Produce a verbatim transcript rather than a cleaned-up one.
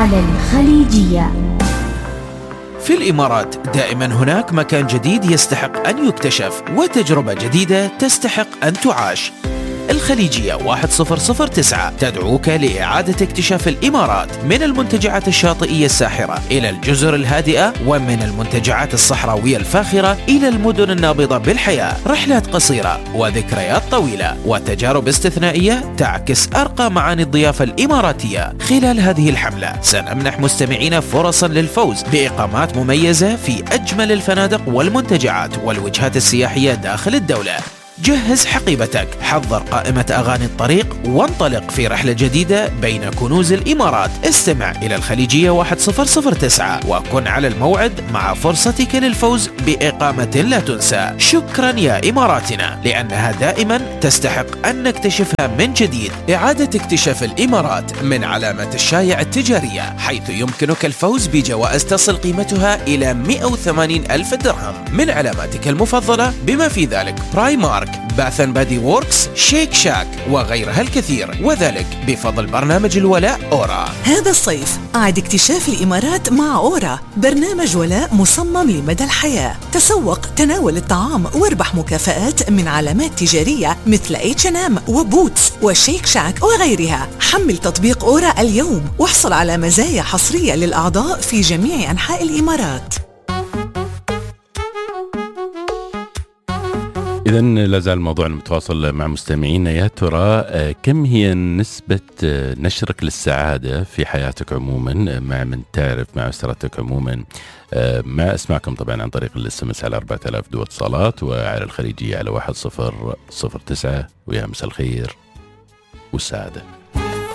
على الخليجية. في الإمارات دائما هناك مكان جديد يستحق أن يكتشف وتجربة جديدة تستحق أن تعاش. الخليجية واحد صفر صفر تسعة تدعوك لإعادة اكتشاف الإمارات، من المنتجعات الشاطئية الساحرة إلى الجزر الهادئة، ومن المنتجعات الصحراوية الفاخرة إلى المدن النابضة بالحياة. رحلات قصيرة وذكريات طويلة وتجارب استثنائية تعكس أرقى معاني الضيافة الإماراتية. خلال هذه الحملة سنمنح مستمعينا فرصا للفوز بإقامات مميزة في أجمل الفنادق والمنتجعات والوجهات السياحية داخل الدولة. جهز حقيبتك، حضر قائمة أغاني الطريق، وانطلق في رحلة جديدة بين كنوز الإمارات. استمع إلى الخليجية واحد صفر صفر تسعة وكن على الموعد مع فرصتك للفوز بإقامة لا تنسى. شكرا يا إماراتنا، لأنها دائما تستحق أن نكتشفها من جديد. إعادة اكتشاف الإمارات من علامات الشايع التجارية، حيث يمكنك الفوز بجوائز تصل قيمتها إلى مئة وثمانين ألف درهم من علاماتك المفضلة، بما في ذلك برايمارك، باث اند بادي ووركس، شيك شاك وغيرها الكثير، وذلك بفضل برنامج الولاء أورا. هذا الصيف أعد اكتشاف الإمارات مع أورا، برنامج ولاء مصمم لمدى الحياة. تسوق، تناول الطعام واربح مكافآت من علامات تجارية مثل إتش أند إم وبوتس وشيك شاك وغيرها. حمل تطبيق أورا اليوم واحصل على مزايا حصرية للأعضاء في جميع أنحاء الإمارات. إذن لازال الموضوع المتواصل مع مستمعينا. يا ترى كم هي نسبة نشرك للسعادة في حياتك عموما مع من تعرف، مع أسرتك عموما؟ مع اسمعكم طبعا عن طريق الاس ام اس على أربعة آلاف دو اتصالات، وعلى الخليجية على واحد صفر صفر تسعة. ويا مساء الخير والسعادة.